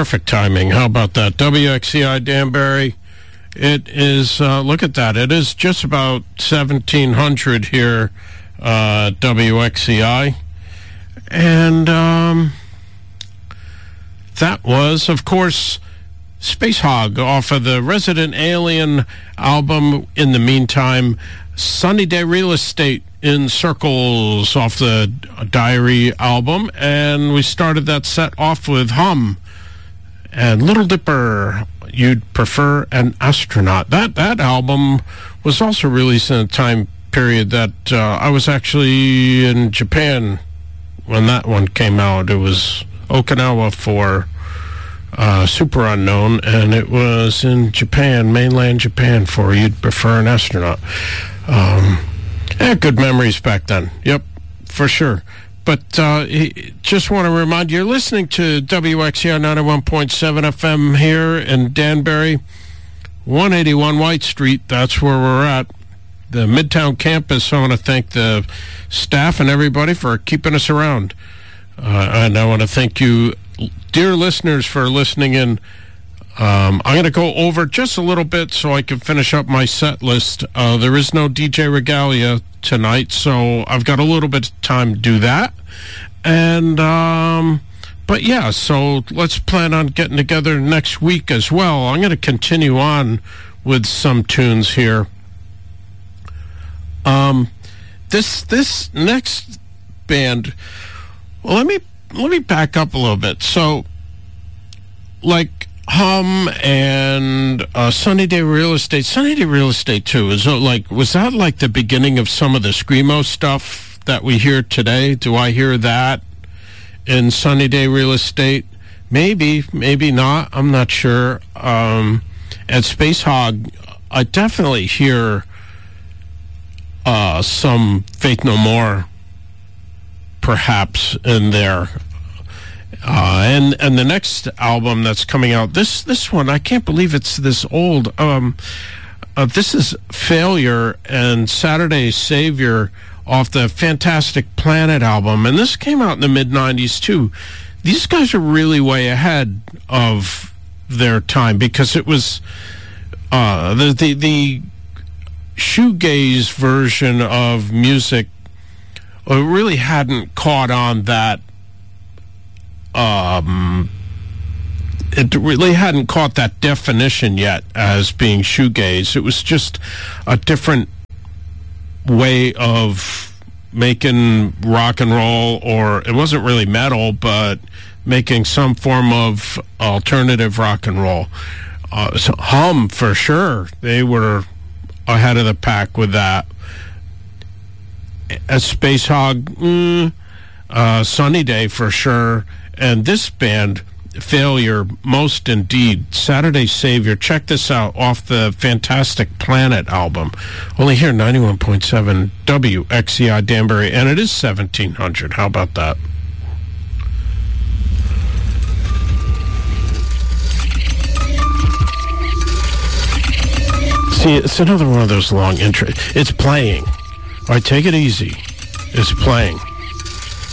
Perfect timing. How about that? WXCI Danbury. It is, look at that. It is just about 1700 here, WXCI. And that was, of course, Space Hog off of the Resident Alien album. In the meantime, Sunny Day Real Estate in Circles off the Diary album. And we started that set off with Hum and Little Dipper, You'd Prefer an Astronaut. That album was also released in a time period that I was actually in Japan when that one came out. It was Okinawa for Super Unknown, and it was in Japan, mainland Japan, for You'd Prefer an Astronaut. Good memories back then. Yep, for sure. But just want to remind you, you're listening to WXCR 91.7 FM here in Danbury, 181 White Street. That's where we're at, the Midtown campus. I want to thank the staff and everybody for keeping us around. And I want to thank you, dear listeners, for listening in. I'm going to go over just a little bit so I can finish up my set list. There is no DJ Regalia tonight, so I've got a little bit of time to do that. And, but yeah, so let's plan on getting together next week as well. I'm going to continue on with some tunes here. This next band, well, let me back up a little bit. So, like Hum and Sunny Day Real Estate. Sunny Day Real Estate too. Was that like the beginning of some of the screamo stuff that we hear today? Do I hear that in Sunny Day Real Estate? Maybe not. I'm not sure. At Space Hog, I definitely hear some Faith No More, perhaps, in there. And the next album that's coming out, this one, I can't believe it's this old. This is Failure and Saturday's Savior off the Fantastic Planet album, and this came out in the mid-'90s too. These guys are really way ahead of their time because it was the shoegaze version of music really hadn't caught on that. It really hadn't caught that definition yet as being shoegaze. It was just a different way of making rock and roll, or it wasn't really metal, but making some form of alternative rock and roll. So Hum, for sure, they were ahead of the pack with that. A Space Hog, Sunny Day, for sure. And this band, Failure, most indeed. Saturday Savior. Check this out off the Fantastic Planet album. Only here, 91.7 WXCI Danbury, and it is 1700. How about that? See, it's another one of those long intros. It's playing. All right, take it easy. It's playing.